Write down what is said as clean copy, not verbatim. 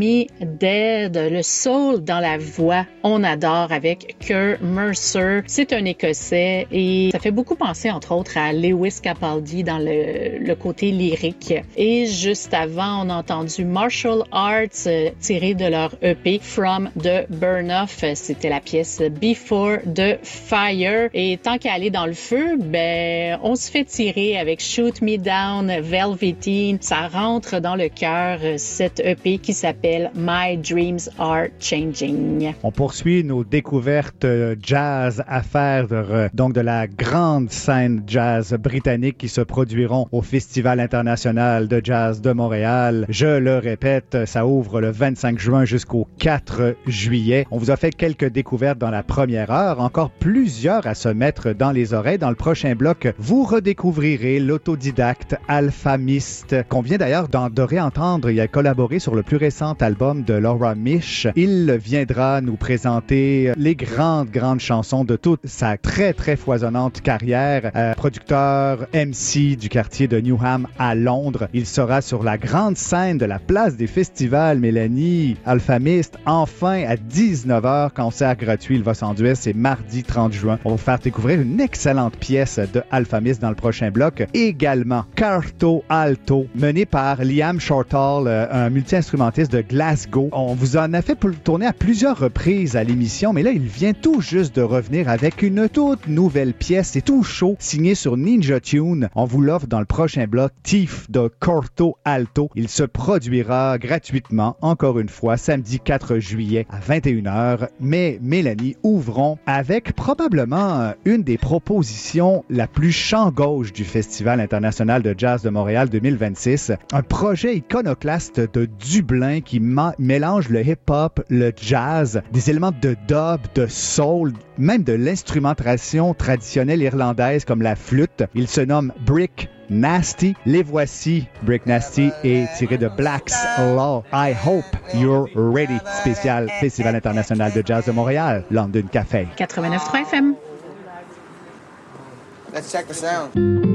Dead, le soul dans la voix, on adore avec Kerr Mercer. C'est un Écossais et ça fait beaucoup penser entre autres à Lewis Capaldi dans le côté lyrique. Et juste avant, on a entendu Martial Arts tiré de leur EP From the Burn Off. C'était la pièce Before the Fire. Et tant qu'à aller dans le feu, on se fait tirer avec Shoot Me Down, Velveteen. Ça rentre dans le cœur, cette EP qui s'appelle My Dreams Are Changing. On poursuit nos découvertes jazz à faire donc de la grande scène jazz britannique qui se produiront au Festival international de jazz de Montréal. Je le répète, ça ouvre le 25 juin jusqu'au 4 juillet. On vous a fait quelques découvertes dans la première heure, encore plusieurs à se mettre dans les oreilles. Dans le prochain bloc, vous redécouvrirez l'autodidacte Alphamist, qu'on vient d'ailleurs de réentendre. Il a collaboré sur le plus récent album de Laura Misch. Il viendra nous présenter les grandes chansons de toute sa très foisonnante carrière. Producteur MC du quartier de Newham à Londres. Il sera sur la grande scène de la place des festivals, Mélanie. Alphamist, enfin à 19h, concert gratuit. Il va s'enduire, c'est mardi 30 juin. On va vous faire découvrir une excellente pièce de Alphamist dans le prochain bloc. Également, Quarto Alto, mené par Liam Shortall, un multi-instrumentiste de Glasgow. On vous en a fait tourner à plusieurs reprises à l'émission, mais là, il vient tout juste de revenir avec une toute nouvelle pièce. C'est tout chaud, signé sur Ninja Tune. On vous l'offre dans le prochain bloc, Thief de Quarto Alto. Il se produira gratuitement, encore une fois, samedi 4 juillet à 21h. Mais Mélanie, ouvrons avec probablement une des propositions la plus champ gauche du Festival international de jazz de Montréal 2026. Un projet iconoclaste de Dublin qui mélange le hip-hop, le jazz, des éléments de dub, de soul, même de l'instrumentation traditionnelle irlandaise comme la flûte. Il se nomme Brick Nasty. Les voici. Brick Nasty est tiré de Black's Law. I Hope You're Ready. Spécial Festival international de jazz de Montréal, London Café. 89.3 FM. Let's check the sound.